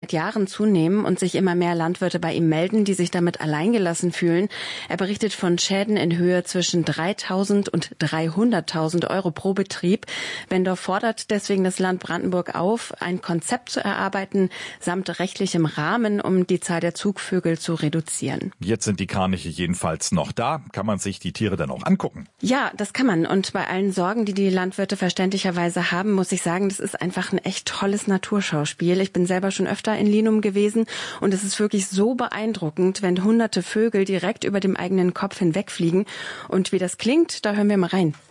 seit Jahren zunehmen und sich immer mehr Landwirte bei ihm melden, die sich damit alleingelassen fühlen. Er berichtet von Schäden in Höhe zwischen 3.000 und 300.000 Euro pro Betrieb. Wendorf fordert deswegen das Land Brandenburg auf, ein Konzept zu erarbeiten, samt rechtlichem Rahmen, um die Zahl der Zugvögel zu reduzieren. Jetzt sind die Kraniche jedenfalls noch da. Kann man sich die Tiere dann auch angucken? Ja, das kann man. Und bei allen Sorgen, die die Landwirte verständlicherweise haben, muss ich sagen, das ist einfach ein echt tolles Naturschauspiel. Ich bin selber schon öfter in Linum gewesen und es ist wirklich so beeindruckend, wenn hunderte Vögel direkt über dem eigenen Kopf hinwegfliegen. Und wie das klingt, da hören wir mal rein.